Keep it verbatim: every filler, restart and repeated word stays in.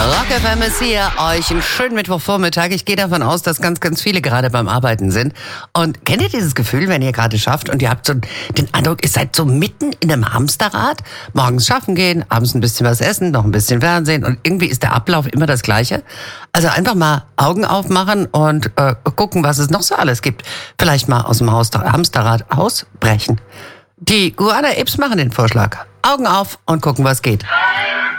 Rock F M ist hier, euch einen schönen Mittwochvormittag. Ich gehe davon aus, dass ganz, ganz viele gerade beim Arbeiten sind. Und kennt ihr dieses Gefühl, wenn ihr gerade schafft und ihr habt so den Eindruck, ihr seid so mitten in einem Hamsterrad? Morgens schaffen gehen, abends ein bisschen was essen, noch ein bisschen Fernsehen und irgendwie ist der Ablauf immer das Gleiche. Also einfach mal Augen aufmachen und äh, gucken, was es noch so alles gibt. Vielleicht mal aus dem Haus, Hamsterrad ausbrechen. Die Guana Apes machen den Vorschlag. Augen auf und gucken, was geht.